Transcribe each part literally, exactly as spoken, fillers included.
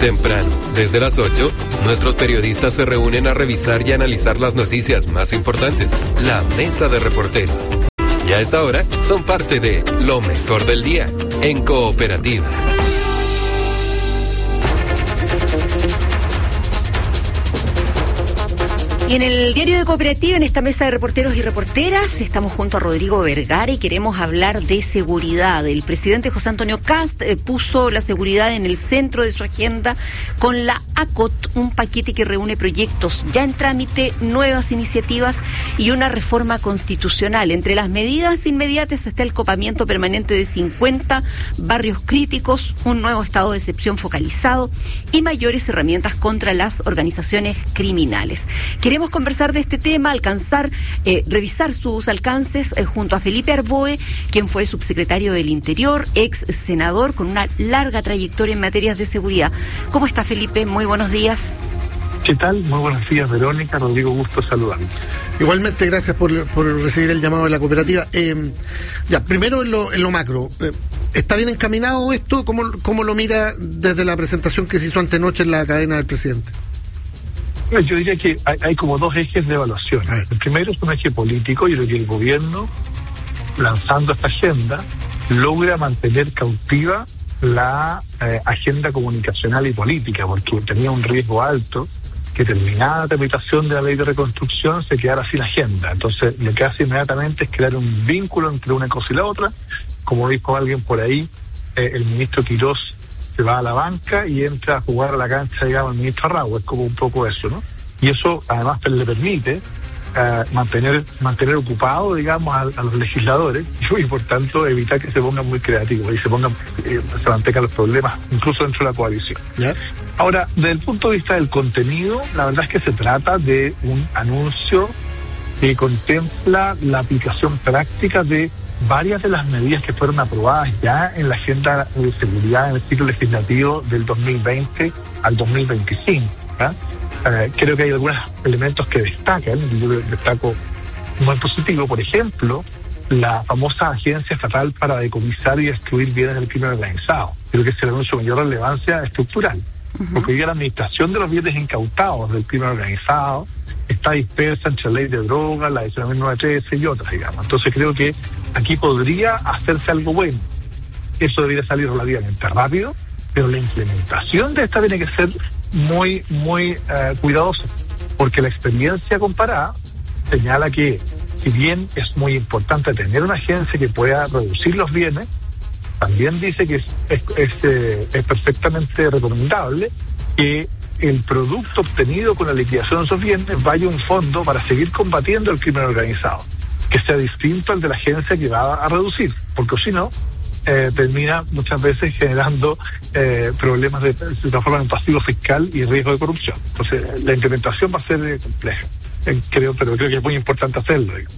Temprano, desde las ocho, nuestros periodistas se reúnen a revisar y analizar las noticias más importantes. La Mesa de Reporteros. Y a esta hora son parte de Lo Mejor del Día, en Cooperativa. Y en el diario de Cooperativa, en esta mesa de reporteros y reporteras, estamos junto a Rodrigo Vergara y queremos hablar de seguridad. El presidente José Antonio Kast eh, puso la seguridad en el centro de su agenda con la A C O T, un paquete que reúne proyectos ya en trámite, nuevas iniciativas y una reforma constitucional. Entre las medidas inmediatas está el copamiento permanente de cincuenta barrios críticos, un nuevo estado de excepción focalizado y mayores herramientas contra las organizaciones criminales. Queremos conversar de este tema, alcanzar, eh, revisar sus alcances eh, junto a Felipe Arboe, quien fue subsecretario del Interior, ex senador con una larga trayectoria en materias de seguridad. ¿Cómo está, Felipe? Muy buenos días. ¿Qué tal? Muy buenos días, Verónica. Rodrigo, gusto saludarme. Igualmente, gracias por, por recibir el llamado de la cooperativa. Eh, ya, primero en lo, en lo macro. Eh, ¿Está bien encaminado esto? ¿Cómo, cómo lo mira desde la presentación que se hizo antenoche en la cadena del presidente? Yo diría que hay, hay como dos ejes de evaluación. El primero es un eje político. Yo creo que el gobierno, lanzando esta agenda, logra mantener cautiva la eh, agenda comunicacional y política, porque tenía un riesgo alto que terminada la tramitación de la ley de reconstrucción se quedara sin agenda. Entonces lo que hace inmediatamente es crear un vínculo entre una cosa y la otra. Como dijo alguien por ahí, eh, el ministro Quirós se va a la banca y entra a jugar a la cancha, digamos, el ministro Arrau. Es como un poco eso, ¿no? Y eso además le permite uh, mantener mantener ocupado, digamos, a, a los legisladores y por tanto evitar que se pongan muy creativos y se pongan eh, se mantengan los problemas incluso dentro de la coalición. ¿Ya? Ahora, desde el punto de vista del contenido, la verdad es que se trata de un anuncio que contempla la aplicación práctica de varias de las medidas que fueron aprobadas ya en la agenda de seguridad en el ciclo legislativo del dos mil veinte al dos mil veinticinco. ¿eh? Eh, creo que hay algunos elementos que destacan, y yo destaco muy positivo. Por ejemplo, la famosa Agencia Estatal para Decomisar y Destruir Bienes del Crimen Organizado. Creo que es el anuncio de mayor relevancia estructural, uh-huh. porque hoy la administración de los bienes incautados del crimen organizado está dispersa entre la ley de drogas, la diecinueve mil novecientos trece y otras, digamos. Entonces creo que aquí podría hacerse algo bueno. Eso debería salir relativamente rápido, pero la implementación de esta tiene que ser muy, muy uh, cuidadosa, porque la experiencia comparada señala que, si bien es muy importante tener una agencia que pueda reducir los bienes, también dice que es, es, es, eh, es perfectamente recomendable que el producto obtenido con la liquidación de esos bienes vaya a un fondo para seguir combatiendo el crimen organizado, que sea distinto al de la agencia que va a reducir, porque si no, eh, termina muchas veces generando eh, problemas de, se transforman en pasivo fiscal y riesgo de corrupción. Entonces, la implementación va a ser eh, compleja, eh, creo, pero creo que es muy importante hacerlo, digo.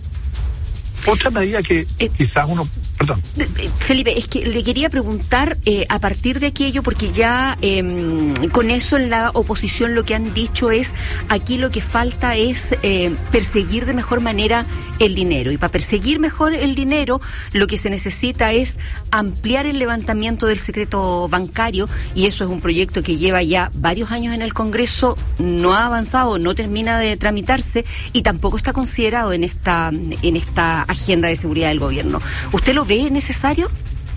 Otra medida que eh, quizás uno... Perdón. Felipe, es que le quería preguntar eh, a partir de aquello, porque ya eh, con eso en la oposición lo que han dicho es, aquí lo que falta es eh, perseguir de mejor manera el dinero. Y para perseguir mejor el dinero, lo que se necesita es ampliar el levantamiento del secreto bancario, y eso es un proyecto que lleva ya varios años en el Congreso, no ha avanzado, no termina de tramitarse y tampoco está considerado en esta, en esta agenda de seguridad del gobierno. ¿Usted lo ve necesario?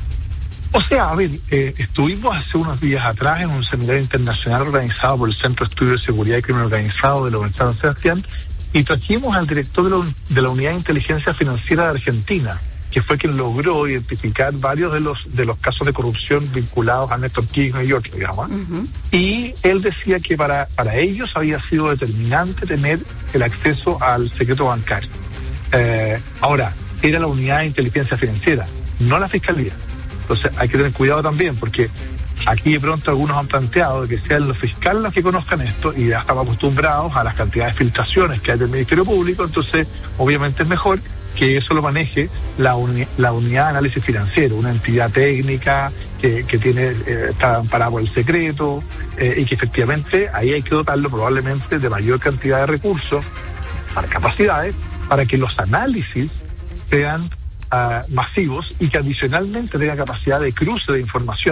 O sea, a ver, eh, estuvimos hace unos días atrás en un seminario internacional organizado por el Centro de Estudios de Seguridad y Crimen Organizado de la Universidad de San Sebastián y trajimos al director de la, de la Unidad de Inteligencia Financiera de Argentina, que fue quien logró identificar varios de los de los casos de corrupción vinculados a Néstor Kirchner y otros, digamos. Uh-huh. Y él decía que para, para ellos había sido determinante tener el acceso al secreto bancario. Eh, ahora, era la Unidad de Inteligencia Financiera, no la Fiscalía. Entonces hay que tener cuidado también, porque aquí de pronto algunos han planteado que sean los fiscales los que conozcan esto y ya estamos acostumbrados a las cantidades de filtraciones que hay del Ministerio Público. Entonces obviamente es mejor que eso lo maneje la, uni- la Unidad de Análisis Financiero, una entidad técnica que, que tiene eh, está amparada por el secreto eh, y que efectivamente ahí hay que dotarlo probablemente de mayor cantidad de recursos para capacidades, para que los análisis sean uh, masivos y que adicionalmente tengan capacidad de cruce de información.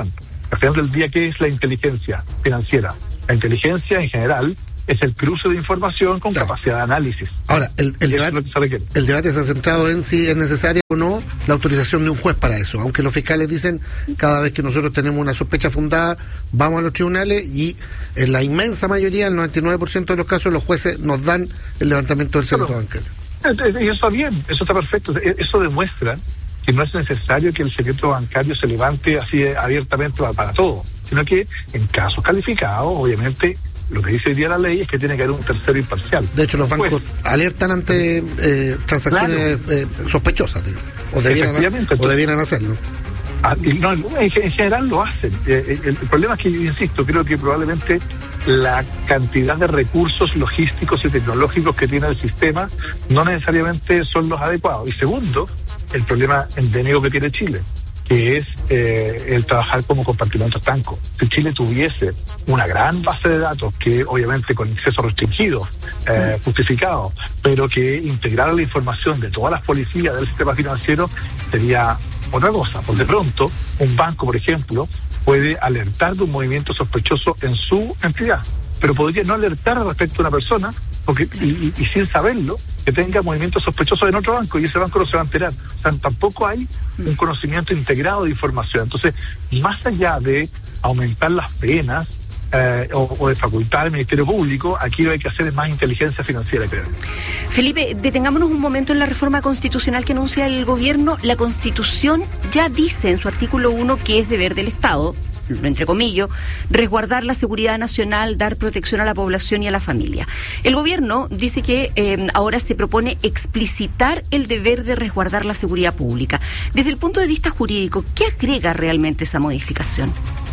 Al final del día, ¿qué es la inteligencia financiera? La inteligencia en general es el cruce de información con claro. capacidad de análisis. Ahora, el, el, debate, el debate se ha centrado en si es necesaria o no la autorización de un juez para eso, aunque los fiscales dicen cada vez que nosotros tenemos una sospecha fundada, vamos a los tribunales y en la inmensa mayoría, el noventa y nueve por ciento de los casos, los jueces nos dan el levantamiento del secreto bancario. Y eso está bien, eso está perfecto, eso demuestra que no es necesario que el secreto bancario se levante así abiertamente para, para todo, sino que en casos calificados, obviamente, lo que dice hoy día la ley es que tiene que haber un tercero imparcial. De hecho, los bancos pues, alertan ante eh, transacciones claro. eh, sospechosas, digo, o debieran, o debieran hacerlo. Ah, y no, en general lo hacen. Eh, el, el problema es que, insisto, creo que probablemente la cantidad de recursos logísticos y tecnológicos que tiene el sistema no necesariamente son los adecuados. Y segundo, el problema endémico que tiene Chile, que es eh, el trabajar como compartimento estanco. Si Chile tuviese una gran base de datos, que obviamente con acceso restringido, eh, justificado, pero que integrara la información de todas las policías del sistema financiero, sería otra cosa. Porque de pronto, un banco, por ejemplo, puede alertar de un movimiento sospechoso en su entidad, pero podría no alertar respecto a una persona, porque y, y, y sin saberlo, que tenga movimientos sospechosos en otro banco, y ese banco no se va a enterar. O sea, tampoco hay un conocimiento integrado de información. Entonces, más allá de aumentar las penas eh, o, o de facultar al Ministerio Público, aquí lo que hay que hacer es más inteligencia financiera, creo. Felipe, detengámonos un momento en la reforma constitucional que anuncia el gobierno. La Constitución ya dice en su artículo uno que es deber del Estado, entre comillas, resguardar la seguridad nacional, dar protección a la población y a la familia. El gobierno dice que eh, ahora se propone explicitar el deber de resguardar la seguridad pública. Desde el punto de vista jurídico, ¿qué agrega realmente esa modificación?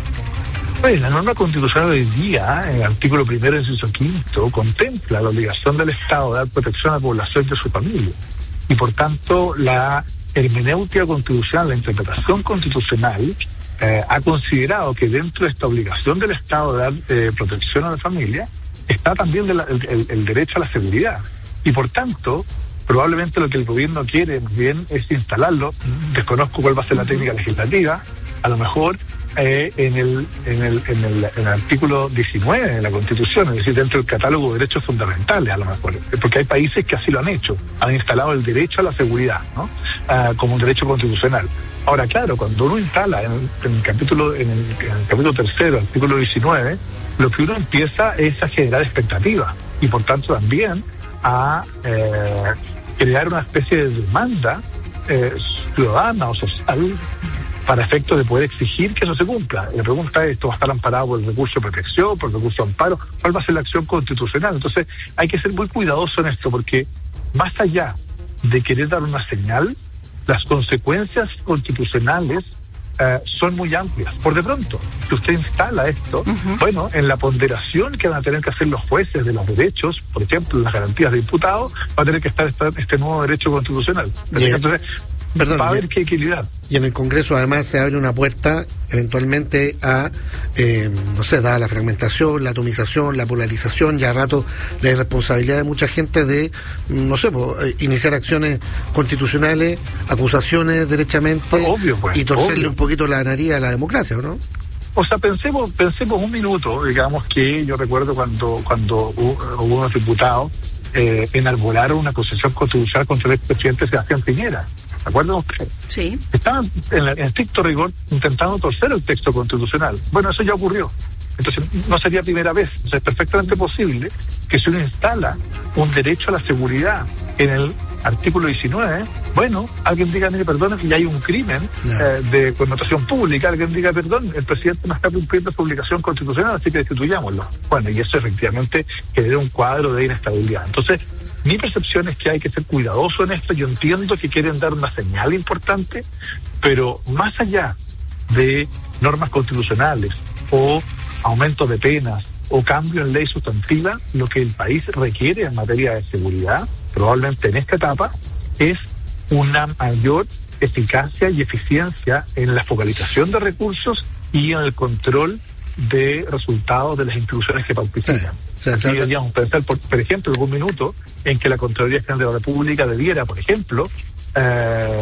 Pues la norma constitucional hoy día, en el artículo primero, inciso quinto, contempla la obligación del Estado de dar protección a la población y a su familia. Y por tanto, la hermenéutica constitucional, la interpretación constitucional, Eh, ha considerado que dentro de esta obligación del Estado de dar eh, protección a la familia está también de la, el, el, el derecho a la seguridad, y por tanto probablemente lo que el gobierno quiere bien es instalarlo. Desconozco cuál va a ser la técnica legislativa, a lo mejor eh, en, el, en, el, en, el, en el artículo diecinueve de la Constitución, es decir, dentro del catálogo de derechos fundamentales, a lo mejor, porque hay países que así lo han hecho, han instalado el derecho a la seguridad, ¿no? Uh, como un derecho constitucional. Ahora, claro, cuando uno instala en el, en el capítulo en el, en el capítulo tercero, artículo diecinueve, lo que uno empieza es a generar expectativas y por tanto también a eh, crear una especie de demanda eh, ciudadana o social para efectos de poder exigir que eso se cumpla. Y la pregunta es, ¿esto va a estar amparado por el recurso de protección, por el recurso de amparo? ¿Cuál va a ser la acción constitucional? Entonces hay que ser muy cuidadoso en esto, porque más allá de querer dar una señal, las consecuencias constitucionales eh, son muy amplias. Por de pronto, si usted instala esto, uh-huh. bueno, en la ponderación que van a tener que hacer los jueces de los derechos, por ejemplo, las garantías de imputados, va a tener que estar este, este nuevo derecho constitucional. Yeah. Entonces, Perdón, va a haber que equilibrar. Y en el Congreso además se abre una puerta eventualmente a, eh, no sé, dada la fragmentación, la atomización, la polarización, ya a rato la irresponsabilidad de mucha gente de, no sé, pues, iniciar acciones constitucionales, acusaciones derechamente, obvio, pues, y torcerle obvio. un poquito la nariz a la democracia, ¿no? O sea, pensemos pensemos un minuto, digamos que yo recuerdo cuando, cuando hubo unos diputados eh, enarbolaron una acusación constitucional contra el expresidente Sebastián Piñera. ¿De acuerdo? Sí. Estaban en, en estricto rigor intentando torcer el texto constitucional. Bueno, eso ya ocurrió. Entonces, no sería primera vez. O sea, es perfectamente posible que si uno instala un derecho a la seguridad en el artículo diecinueve, bueno, alguien diga, mire, perdón, que ya hay un crimen eh, de connotación pública, alguien diga, perdón, el presidente no está cumpliendo su obligación constitucional, así que destituyámoslo. Bueno, y eso efectivamente genera un cuadro de inestabilidad. Entonces, mi percepción es que hay que ser cuidadoso en esto. Yo entiendo que quieren dar una señal importante, pero más allá de normas constitucionales o aumento de penas o cambio en ley sustantiva, lo que el país requiere en materia de seguridad, probablemente en esta etapa, es una mayor eficacia y eficiencia en la focalización de recursos y en el control de resultados de las instituciones que participan. Sí, sí, Así deberíamos pensar, por, por ejemplo, algún minuto en que la Contraloría General de la República debiera, por ejemplo, eh,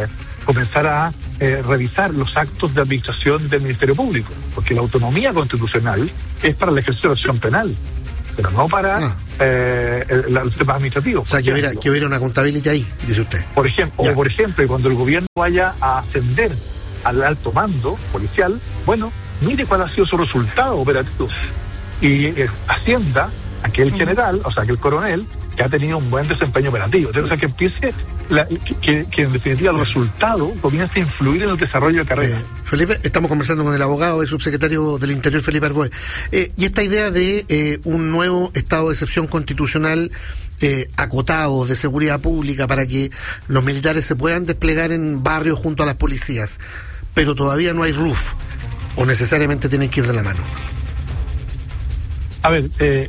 comenzar a eh, revisar los actos de administración del Ministerio Público, porque la autonomía constitucional es para el ejercicio de la acción penal, pero no para ah. eh, el, los temas administrativos. O sea, que hubiera, que hubiera una contabilidad ahí, dice usted. Por ejemplo, o por ejemplo, cuando el gobierno vaya a ascender al alto mando policial, bueno, mire cuál ha sido su resultado operativo. Y eh, Hacienda, aquel mm. general, o sea, aquel coronel, que ha tenido un buen desempeño operativo. Entonces, o sea, que empiece, la, que, que en definitiva el resultado comience a influir en el desarrollo de carrera. Eh, Felipe, estamos conversando con el abogado y subsecretario del Interior, Felipe Arboe. Eh, y esta idea de eh, un nuevo estado de excepción constitucional eh, acotado de seguridad pública para que los militares se puedan desplegar en barrios junto a las policías, pero todavía no hay R U F, o necesariamente tienen que ir de la mano. A ver, eh,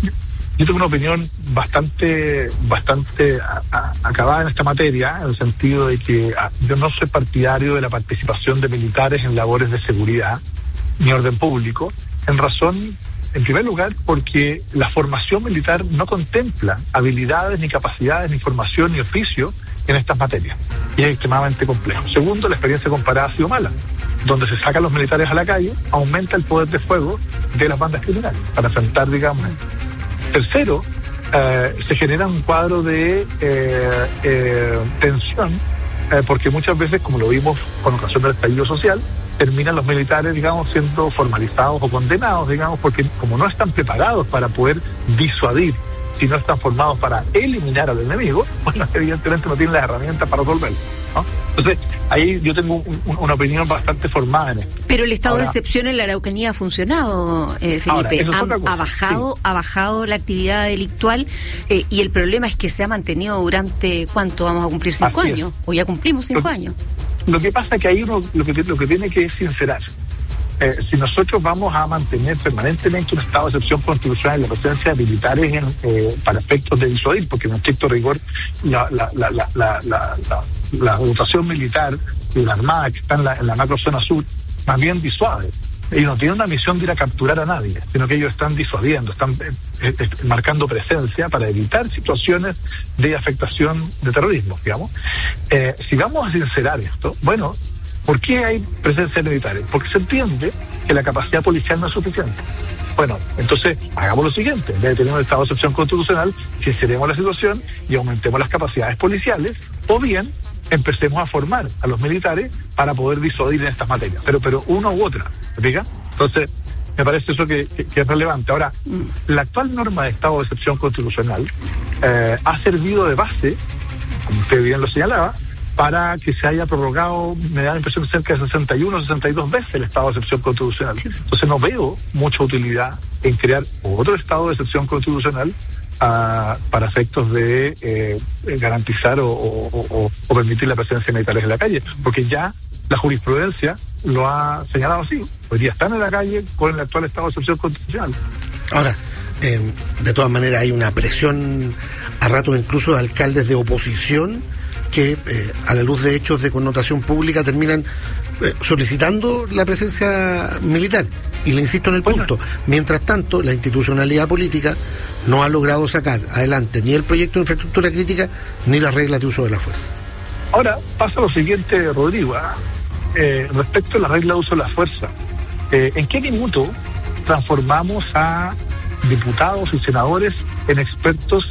yo tengo una opinión bastante bastante a, a, acabada en esta materia, en el sentido de que a, yo no soy partidario de la participación de militares en labores de seguridad ni orden público, en razón, en primer lugar, porque la formación militar no contempla habilidades, ni capacidades, ni formación, ni oficio en estas materias, y es extremadamente complejo. Segundo, la experiencia comparada ha sido mala. Donde se sacan los militares a la calle, aumenta el poder de fuego de las bandas criminales para enfrentar, digamos. Tercero, eh, se genera un cuadro de eh, eh, tensión, eh, porque muchas veces, como lo vimos con ocasión del estallido social, terminan los militares, digamos, siendo formalizados o condenados, digamos, porque como no están preparados para poder disuadir, si no están formados para eliminar al enemigo, bueno, evidentemente no tienen las herramientas para resolverlo, ¿no? Entonces, ahí yo tengo un, un, una opinión bastante formada en esto. Pero el estado ahora, de excepción en la Araucanía ha funcionado, eh, Felipe. Ahora, ha, ha bajado sí. ha bajado la actividad delictual eh, y el problema es que se ha mantenido durante, ¿cuánto? Vamos a cumplir cinco Así años. Es. O ya cumplimos cinco lo, años. Lo que pasa es que ahí uno lo que, lo que tiene que sincerar. Eh, si nosotros vamos a mantener permanentemente un estado de excepción constitucional y la presencia de militares en, eh, para efectos de disuadir, porque en estricto rigor la, la, la, la, la, la, la, la dotación militar y la armada que está en la, en la macrozona sur más bien disuade. Ellos no tienen una misión de ir a capturar a nadie, sino que ellos están disuadiendo, están eh, eh, marcando presencia para evitar situaciones de afectación de terrorismo, digamos. Eh, si vamos a sincerar esto, bueno, ¿por qué hay presencia de militares? Porque se entiende que la capacidad policial no es suficiente. Bueno, entonces hagamos lo siguiente: en vez de tener un estado de excepción constitucional, sinceremos la situación y aumentemos las capacidades policiales, o bien empecemos a formar a los militares para poder disuadir en estas materias, pero pero una u otra, ¿me fija? Entonces, me parece eso que, que, que es relevante. Ahora, la actual norma de estado de excepción constitucional eh, ha servido de base, como usted bien lo señalaba, para que se haya prorrogado, me da la impresión, cerca de sesenta y uno, sesenta y dos veces el estado de excepción constitucional. Sí. Entonces no veo mucha utilidad en crear otro estado de excepción constitucional uh, para efectos de eh, garantizar o, o, o, o permitir la presencia de militares en la calle, porque ya la jurisprudencia lo ha señalado así. Hoy día están en la calle con el actual estado de excepción constitucional. Ahora, eh, de todas maneras hay una presión a ratos incluso de alcaldes de oposición que eh, a la luz de hechos de connotación pública terminan eh, solicitando la presencia militar. Y le insisto en el punto, bueno, mientras tanto la institucionalidad política no ha logrado sacar adelante ni el proyecto de infraestructura crítica ni las reglas de uso de la fuerza. Ahora pasa lo siguiente, Rodrigo, eh, respecto a la regla de uso de la fuerza. Eh, ¿En qué minuto transformamos a diputados y senadores en expertos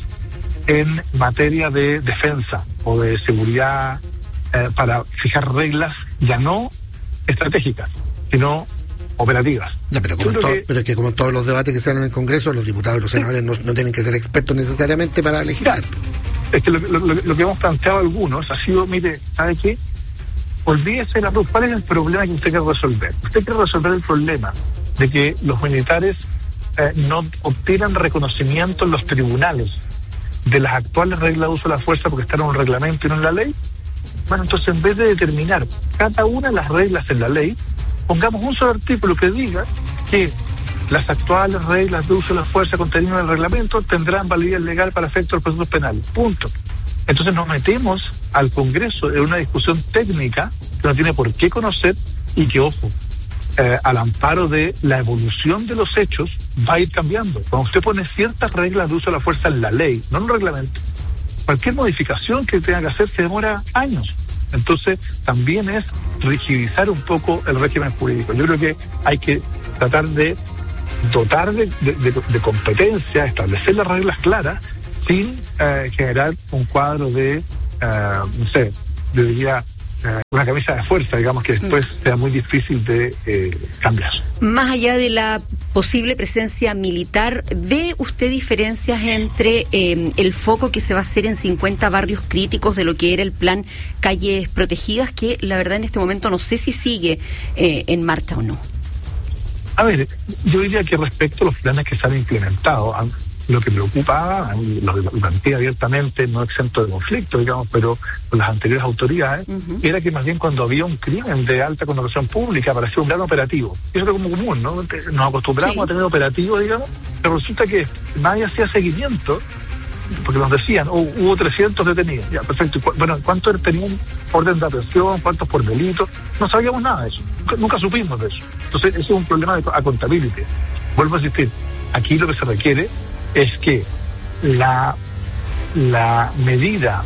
en materia de defensa o de seguridad eh, para fijar reglas ya no estratégicas, sino operativas? Ya, pero, como todo, que, pero es que como en todos los debates que se dan en el Congreso, los diputados y los senadores sí. no, no tienen que ser expertos necesariamente para legislar. Claro. Es que lo, lo, lo que hemos planteado algunos ha sido, mire, ¿sabe qué? Olvídese la ¿cuál es el problema que usted quiere resolver? Usted quiere resolver el problema de que los militares eh, no obtienen reconocimiento en los tribunales de las actuales reglas de uso de la fuerza porque están en un reglamento y no en la ley. Bueno, entonces en vez de determinar cada una de las reglas en la ley, pongamos un solo artículo que diga que las actuales reglas de uso de la fuerza contenidas en el reglamento tendrán validez legal para efectos del proceso penal. Punto. Entonces nos metemos al Congreso en una discusión técnica que no tiene por qué conocer y que, ojo, eh, al amparo de la evolución de los hechos va a ir cambiando. Cuando usted pone ciertas reglas de uso de la fuerza en la ley, no en un reglamento, cualquier modificación que tenga que hacer se demora años. Entonces, también es rigidizar un poco el régimen jurídico. Yo creo que hay que tratar de dotar de, de, de, de competencia, establecer las reglas claras, sin eh, generar un cuadro de, eh, no sé, yo diría, eh, una camisa de fuerza, digamos, que después sea muy difícil de eh, cambiar. Más allá de la posible presencia militar, ¿ve usted diferencias entre eh, el foco que se va a hacer en cincuenta barrios críticos de lo que era el plan Calles Protegidas, que la verdad en este momento no sé si sigue eh, en marcha o no? A ver, yo diría que respecto a los planes que se han implementado, han, lo que preocupaba, lo planteé abiertamente, no exento de conflicto, digamos, pero con las anteriores autoridades, uh-huh. era que más bien cuando había un crimen de alta connotación pública aparecía un plan operativo. Eso era como común, ¿no? Nos acostumbramos sí. a tener operativos, digamos, pero resulta que nadie hacía seguimiento, porque nos decían, oh, hubo trescientos detenidos. Ya, perfecto. Bueno, ¿cuántos tenían orden de aprehensión? ¿Cuántos por delito? No sabíamos nada de eso. Nunca, nunca supimos de eso. Entonces, ese es un problema de accountability. Vuelvo a insistir, aquí lo que se requiere es que la, la medida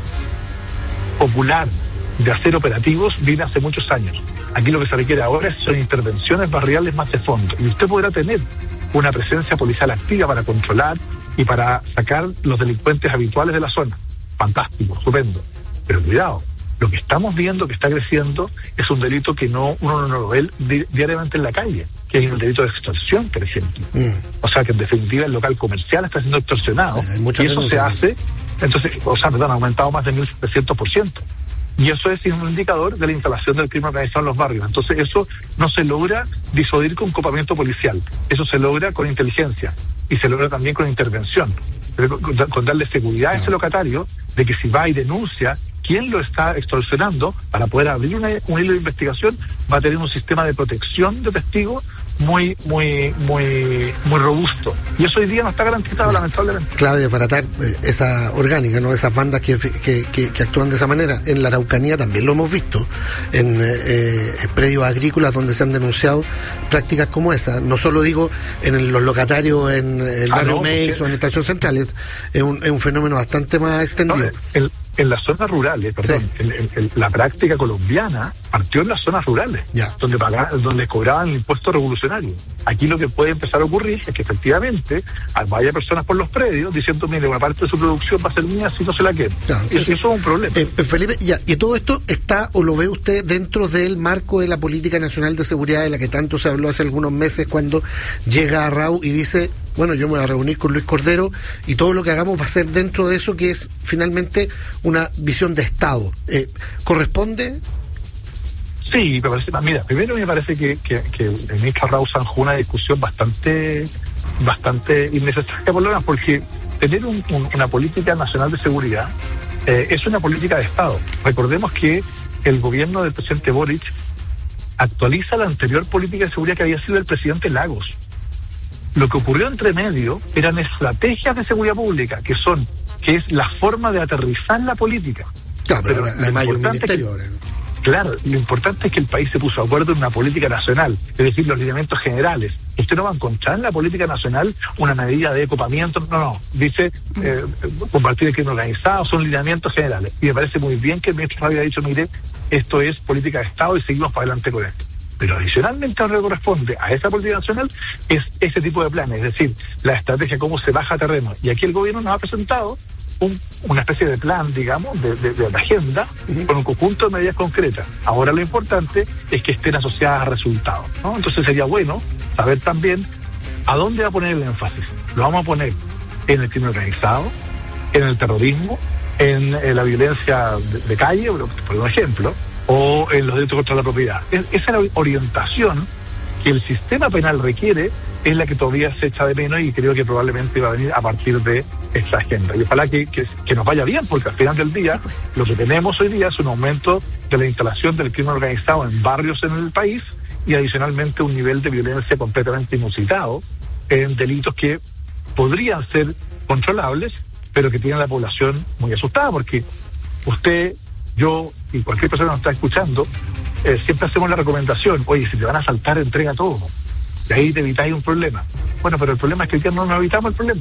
popular de hacer operativos viene hace muchos años. Aquí lo que se requiere ahora son intervenciones barriales más de fondo. Y usted podrá tener una presencia policial activa para controlar y para sacar los delincuentes habituales de la zona. Fantástico, estupendo. Pero cuidado, lo que estamos viendo que está creciendo es un delito que no uno no lo ve di- diariamente en la calle, que es el delito de extorsión, por ejemplo. Mm. O sea, que en definitiva el local comercial está siendo extorsionado, sí, y eso se hace, entonces, o sea, perdón, ha aumentado más de mil setecientos por ciento. Y eso es un indicador de la instalación del crimen organizado en los barrios. Entonces eso no se logra disuadir con copamiento policial, eso se logra con inteligencia y se logra también con intervención, con, con darle seguridad a ese locatario de que si va y denuncia quién lo está extorsionando, para poder abrir una, un hilo de investigación, va a tener un sistema de protección de testigos muy, muy, muy, muy robusto. Y eso hoy día no está garantizado, no, lamentablemente. Clave de desbaratar eh, esa orgánica, ¿no? Esas bandas que, que, que, que actúan de esa manera. En la Araucanía también lo hemos visto, en eh, predios agrícolas donde se han denunciado prácticas como esa. No solo digo en el, los locatarios en el barrio ah, no, Meis o en Estación Central, es, es, un, es un fenómeno bastante más extendido. No, el, en las zonas rurales, perdón, sí. el, el, el, la práctica colombiana partió en las zonas rurales, ya. donde pagaban, donde cobraban el impuesto revolucionario. Aquí lo que puede empezar a ocurrir es que efectivamente vaya personas por los predios diciendo, mire, una parte de su producción va a ser mía si no se la queda. Ya, sí, y sí. Eso es un problema. Eh, Felipe, ya, y todo esto está, o lo ve usted, dentro del marco de la Política Nacional de Seguridad de la que tanto se habló hace algunos meses, cuando llega a Rau y dice, bueno, yo me voy a reunir con Luis Cordero y todo lo que hagamos va a ser dentro de eso, que es finalmente una visión de Estado. Eh, ¿Corresponde? Sí, me parece, mira, primero me parece que, que, que el ministro Rau zanjó una discusión bastante bastante innecesaria, por lo menos, porque tener un, un, una política nacional de seguridad eh, es una política de Estado. Recordemos que el gobierno del presidente Boric actualiza la anterior política de seguridad que había sido el presidente Lagos. Lo que ocurrió entre medio eran estrategias de seguridad pública, que son, que es la forma de aterrizar la política. Claro, pero, pero además hay un ministerio ahora. Claro, lo importante es que el país se puso de acuerdo en una política nacional, es decir, los lineamientos generales. Usted no va a encontrar en la política nacional una medida de copamiento, no, no, dice eh, combatir el crimen organizado, son lineamientos generales. Y me parece muy bien que el ministro había dicho, mire, esto es política de Estado y seguimos para adelante con esto. Pero adicionalmente ahora corresponde a esa política nacional es ese tipo de planes, es decir, la estrategia, cómo se baja a terreno. Y aquí el gobierno nos ha presentado un, una especie de plan, digamos, de, de, de agenda, uh-huh. con un conjunto de medidas concretas. Ahora lo importante es que estén asociadas a resultados, ¿no? Entonces sería bueno saber también a dónde va a poner el énfasis. Lo vamos a poner en el crimen organizado, en el terrorismo, en, en la violencia de, de calle, por un ejemplo, o en los delitos contra la propiedad. Es, esa es la orientación que el sistema penal requiere, es la que todavía se echa de menos y creo que probablemente va a venir a partir de esta agenda. Y ojalá que, que, que nos vaya bien, porque al final del día lo que tenemos hoy día es un aumento de la instalación del crimen organizado en barrios en el país y adicionalmente un nivel de violencia completamente inusitado en delitos que podrían ser controlables, pero que tienen a la población muy asustada, porque usted, yo y cualquier persona que nos está escuchando, eh, siempre hacemos la recomendación, oye, si te van a asaltar, entrega todo, y ahí te evitáis un problema. Bueno, pero el problema es que hoy día no nos evitamos el problema.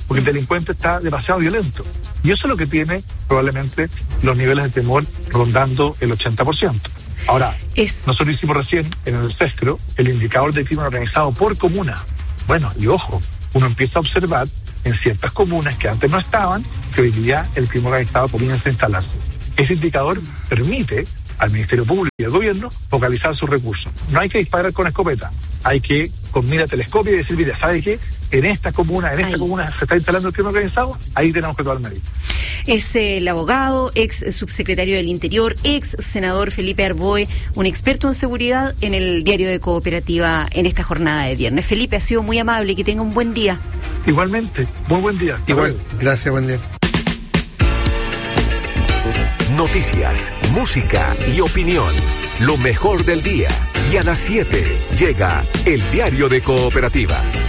porque el delincuente está demasiado violento. Y eso es lo que tiene probablemente los niveles de temor rondando el ochenta por ciento. Ahora, es... nosotros hicimos recién en el CESCRO el indicador de crimen organizado por comuna. Bueno, y ojo, uno empieza a observar en ciertas comunas que antes no estaban, que hoy día el crimen organizado comienza a instalarse. Ese indicador permite al Ministerio Público y al gobierno focalizar sus recursos. No hay que disparar con escopeta, hay que con mira telescopio y decir, mira, ¿sabe qué? En esta comuna, en esta ahí. comuna se está instalando el crimen organizado, ahí tenemos que tomar medidas. Es el abogado, ex subsecretario del Interior, ex senador Felipe Arboe, un experto en seguridad en el Diario de Cooperativa en esta jornada de viernes. Felipe, ha sido muy amable y que tenga un buen día. Igualmente, muy buen día. Igual, gracias, buen día. Noticias, música y opinión. Lo mejor del día. Y a las siete llega el Diario de Cooperativa.